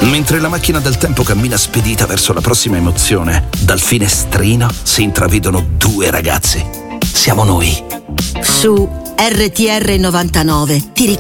Mentre la macchina del tempo cammina spedita verso la prossima emozione, dal finestrino si intravedono due ragazzi. Siamo noi. Su RTR 99 ti ricordo